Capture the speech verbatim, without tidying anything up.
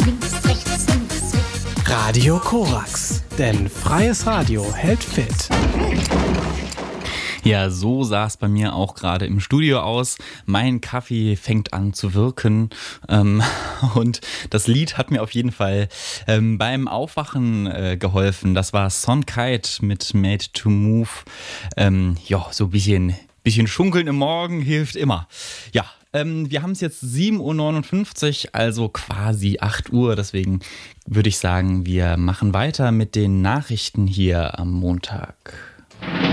links, rechts, links, rechts. Radio Korax, denn freies Radio hält fit. Ja, so sah es bei mir auch gerade im Studio aus. Mein Kaffee fängt an zu wirken ähm, und das Lied hat mir auf jeden Fall ähm, beim Aufwachen äh, geholfen. Das war Son Kite mit Made to Move. Ähm, ja, so ein bisschen, bisschen schunkeln im Morgen hilft immer. Ja, ähm, wir haben es jetzt sieben Uhr neunundfünfzig, also quasi acht Uhr. Deswegen würde ich sagen, wir machen weiter mit den Nachrichten hier am Montag.